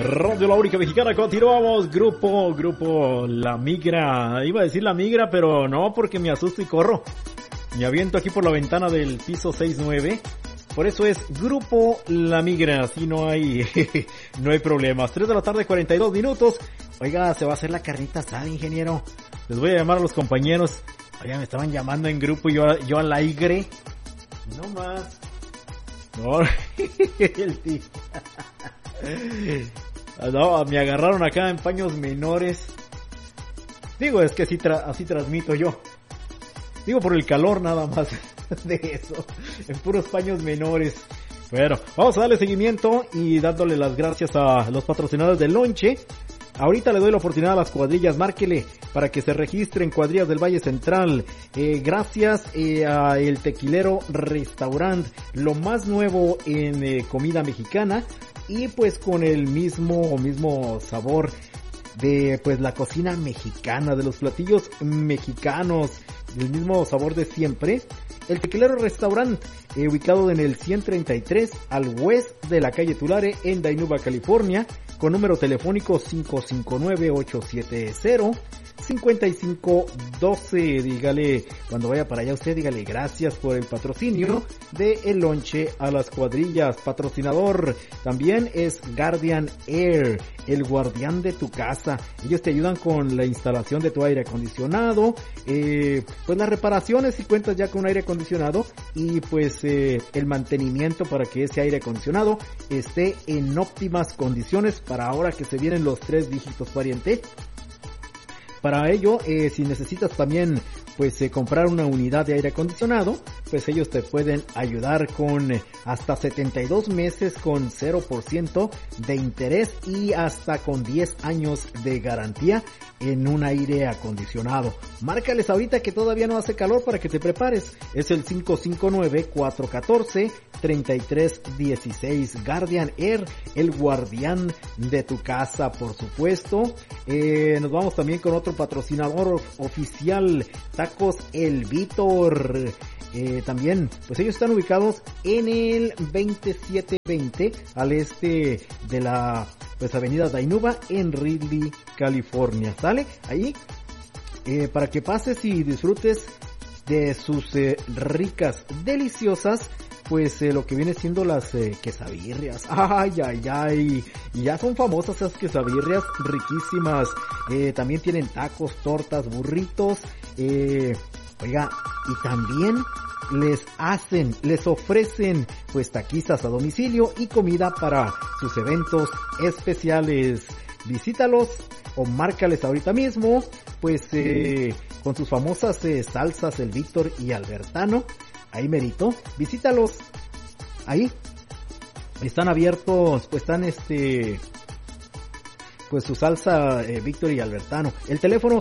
Radio La Única Mexicana, continuamos. Grupo La Migra. Iba a decir La Migra, pero no, porque me asusto y corro. Me aviento aquí por la ventana del piso 6-9. Por eso es Grupo La Migra, así no hay problemas. 3 de la tarde, 42 minutos. Oiga, se va a hacer la carnita asada, ingeniero. Les voy a llamar a los compañeros. Oiga, me estaban llamando en grupo y yo al aire. No más. No, el tío. No, me agarraron acá en paños menores. Digo, es que así transmito yo. Digo, por el calor nada más de eso. En puros paños menores. Bueno, vamos a darle seguimiento y dándole las gracias a los patrocinadores del lonche. Ahorita le doy la oportunidad a las cuadrillas, márquele para que se registren, cuadrillas del Valle Central. Gracias a El Tequilero Restaurant, lo más nuevo en comida mexicana y pues con el mismo sabor de pues la cocina mexicana, de los platillos mexicanos, el mismo sabor de siempre. El Tequilero Restaurant, ubicado en el 133 al west de la calle Tulare en Dinuba, California, con número telefónico 559-870-5512. Dígale, cuando vaya para allá usted, dígale gracias por el patrocinio de El Lonche a las cuadrillas. Patrocinador también es Guardian Air, el guardián de tu casa. Ellos te ayudan con la instalación de tu aire acondicionado, pues las reparaciones si cuentas ya con un aire acondicionado y pues el mantenimiento para que ese aire acondicionado esté en óptimas condiciones para ahora que se vienen los 3 dígitos, pariente. Para ello, si necesitas también pues comprar una unidad de aire acondicionado, pues ellos te pueden ayudar con hasta 72 meses con 0% de interés y hasta con 10 años de garantía en un aire acondicionado. Márcales ahorita que todavía no hace calor para que te prepares. Es el 559-414-3316. Guardian Air, el guardián de tu casa, por supuesto. Nos vamos también con otro patrocinador oficial, Tacos El Víctor. También, pues ellos están ubicados en el 2720 al este de la pues avenida Dinuba en Ridley, California. ¿Sale? Ahí, para que pases y disfrutes de sus ricas, deliciosas, pues lo que viene siendo las quesabirrias. Ay, y ya son famosas esas quesabirrias riquísimas. También tienen tacos, tortas, burritos. Oiga, y también les ofrecen pues taquizas a domicilio y comida para sus eventos especiales. Visítalos o márcales ahorita mismo, pues con sus famosas salsas El Víctor y Albertano. Ahí merito, visítalos. Ahí están abiertos, pues están pues su salsa Víctor y Albertano. El teléfono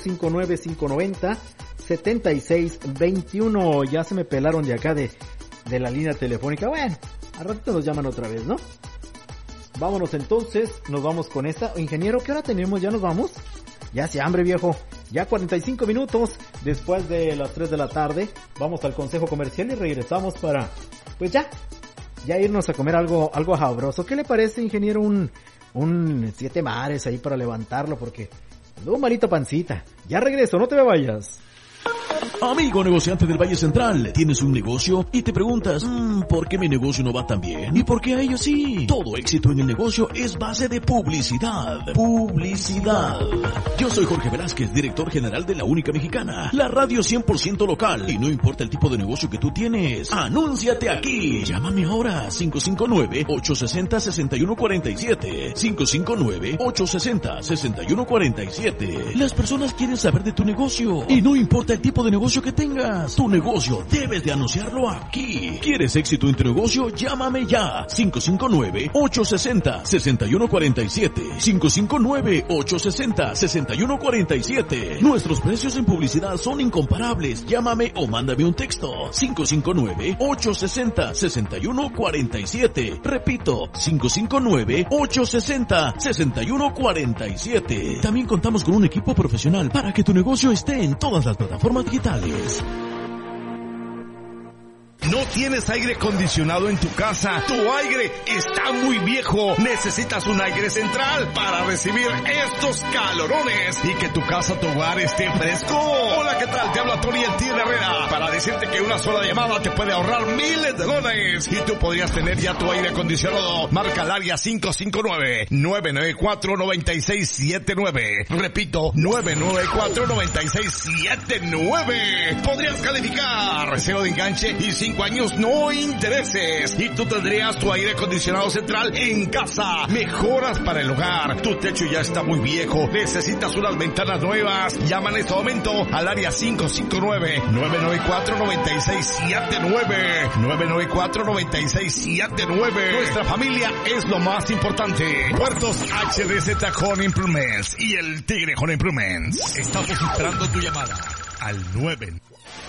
559-590-7621. Ya se me pelaron de acá de la línea telefónica. Bueno, al ratito nos llaman otra vez, ¿no? Vámonos entonces, nos vamos con esta. Ingeniero, ¿qué hora tenemos? ¿Ya nos vamos? Ya hace hambre, viejo. Ya 45 minutos después de las 3 de la tarde. Vamos al consejo comercial y regresamos para, pues ya irnos a comer algo sabroso. ¿Qué le parece, ingeniero? Un 7 mares ahí para levantarlo porque ando malito pancita. Ya regreso, no te me vayas. Amigo negociante del Valle Central, ¿tienes un negocio? Y te preguntas, ¿por qué mi negocio no va tan bien? ¿Y por qué a ellos sí? Todo éxito en el negocio es base de publicidad. Publicidad. Yo soy Jorge Velázquez, director general de La Única Mexicana, la radio 100% local. Y no importa el tipo de negocio que tú tienes, anúnciate aquí. Llámame ahora, 559-860-6147. 559-860-6147. Las personas quieren saber de tu negocio. Y no importa el tipo de negocio que tengas, tu negocio debes de anunciarlo aquí. ¿Quieres éxito en tu negocio? Llámame ya. 559-860-6147. 559-860-6147. Nuestros precios en publicidad son incomparables. Llámame o mándame un texto. 559-860-6147. Repito, 559-860-6147. También contamos con un equipo profesional para que tu negocio esté en todas las plataformas digitales. ¿No tienes aire acondicionado en tu casa? Tu aire está muy viejo. Necesitas un aire central para recibir estos calorones y que tu casa, tu hogar esté fresco. Hola, ¿qué tal? Te habla Tony el Tigre Herrera para decirte que una sola llamada te puede ahorrar miles de dólares y tú podrías tener ya tu aire acondicionado. Marca el área 559-994-9679. Repito, 994-9679. Podrías calificar. Cero de enganche y 5 años no intereses. Y tú tendrías tu aire acondicionado central en casa. Mejoras para el hogar. Tu techo ya está muy viejo. Necesitas unas ventanas nuevas. Llama en este momento al área 559-994-9679. 994-9679. Nuestra familia es lo más importante. Puertos HDZ Home Improvements y el Tigre Home Improvements. Estamos esperando tu llamada al 9.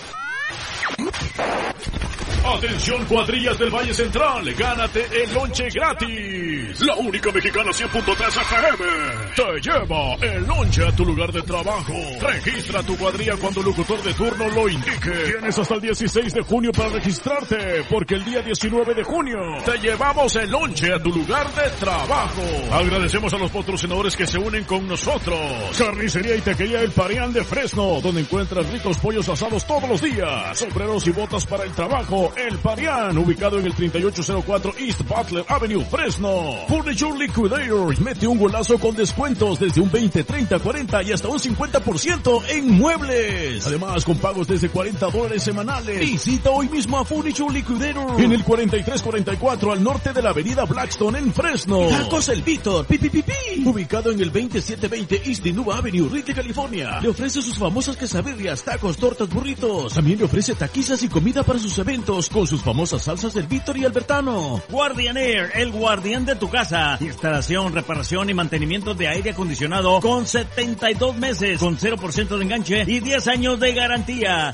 Atención, cuadrillas del Valle Central, gánate el lonche gratis. La única mexicana 100.3 FM te lleva el lonche a tu lugar de trabajo. Registra tu cuadrilla cuando el locutor de turno lo indique. Tienes hasta el 16 de junio para registrarte, porque el día 19 de junio te llevamos el lonche a tu lugar de trabajo. Agradecemos a los patrocinadores que se unen con nosotros. Carnicería y Taquería El Parián de Fresno, donde encuentras ricos pollos asados todos los días. Sombreros y botas para el trabajo. El Parián, ubicado en el 3804 East Butler Avenue, Fresno. Furniture Liquidators, mete un golazo con descuentos desde un 20, 30, 40 y hasta un 50% en muebles. Además, con pagos desde $40 semanales. Visita hoy mismo a Furniture Liquidators en el 4344 al norte de la avenida Blackstone en Fresno. Tacos El Víctor, ubicado en el 2720 East Dinuba Avenue, Rite, California. Le ofrece sus famosas quesadillas, tacos, tortas, burritos. También le ofrece taquizas y comida para sus eventos con sus famosas salsas del Víctor y Albertano. Guardian Air, el guardián de tu casa. Instalación, reparación y mantenimiento de aire acondicionado con 72 meses, con 0% de enganche y 10 años de garantía.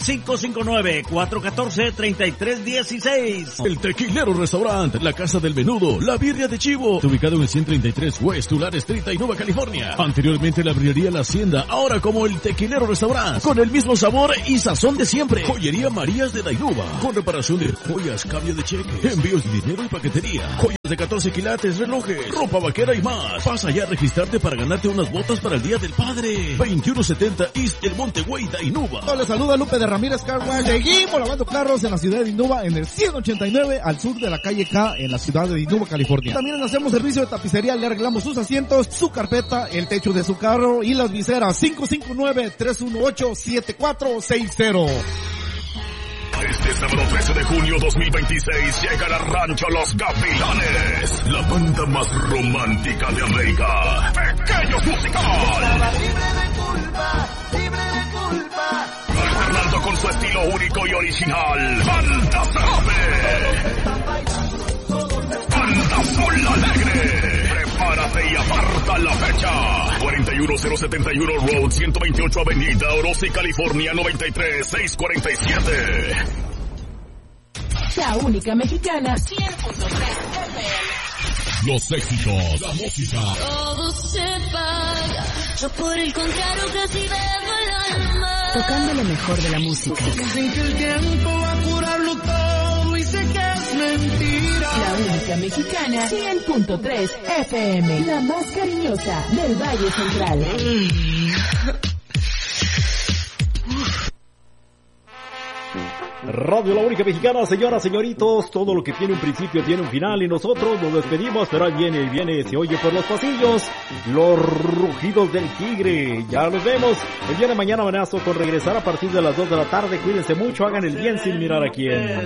559-414-3316. El Tequilero Restaurant, la Casa del Menudo, la Birria de Chivo, ubicado en el 133 West Tulare Street, Innova, California. Anteriormente la Birrería La Hacienda, ahora como el Tequilero Restaurant, con el mismo sabor y sazón de siempre. Joyería Marías de Dainuba, con reparación de joyas, cambio de cheques, envíos de dinero y paquetería, joyas de 14 quilates, relojes, ropa vaquera y más. Pasa ya a registrarte para ganarte unas botas para el Día del Padre. 2170 East El Monte Güey, Dainuba. Les saluda Lupe de Ramírez Carwash. Seguimos lavando carros en la ciudad de Dainuba, en el 189 al sur de la calle K, en la ciudad de Dainuba, California. También hacemos servicio de tapicería, le arreglamos sus asientos, su carpeta, el techo de su carro y las viseras. 559-318-7460. Este sábado 13 de junio 2026 llega al Rancho Los Gavilanes, la banda más romántica de América. Pequeños Musical. Libre de culpa, libre de culpa. Alternando con su estilo único y original, Banda Zarape. Banda Sol Alegre. Prepárate y aparta la fecha. 41071 Road, 128 Avenida, Orosi, California, 93647. La única mexicana, 100.3 FM. Los éxitos, la música. Todo se paga, yo por el contrario casi bebo el alma. Tocando lo mejor de la música. Dicen que el tiempo va a curarlo todo y sé que es mentira. La única mexicana, 100.3 FM. La más cariñosa del Valle Central. Radio La Única Mexicana, señoras, señoritos, todo lo que tiene un principio tiene un final y nosotros nos despedimos, pero ahí viene, se oye por los pasillos, los rugidos del tigre. Ya nos vemos el día de mañana, amenazo con regresar a partir de las 2 de la tarde. Cuídense mucho, hagan el bien sin mirar a quién.